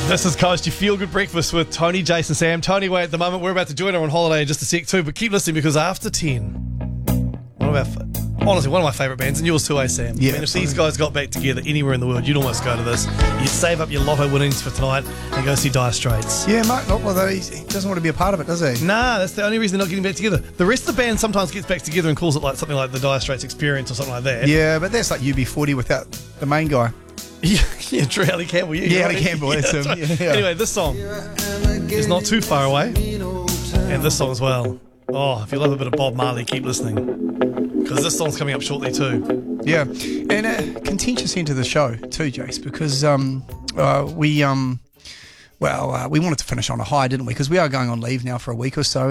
This is Coast, your feel-good breakfast with Tony, Jason, Sam. Tony, wait, at the moment, we're about to join her on holiday in just a sec too, but keep listening because after 10, one of my favourite bands, and yours too, Sam? Yeah, I mean, if these guys got back together anywhere in the world, you'd almost go to this. You'd save up your lotto winnings for tonight and go see Dire Straits. Yeah, Mark Knopfler, though, he doesn't want to be a part of it, does he? Nah, that's the only reason they're not getting back together. The rest of the band sometimes gets back together and calls it like something like the Dire Straits Experience or something like that. Yeah, but that's like UB40 without the main guy. Yeah, Drew Ali Campbell. Yeah, Ali Campbell, that's him. Right. Yeah. Anyway, this song is not too far away, and this song as well. Oh, if you love a bit of Bob Marley, keep listening, because this song's coming up shortly too. Yeah, and a contentious end to the show too, Jace, because we wanted to finish on a high, didn't we? Because we are going on leave now for a week or so.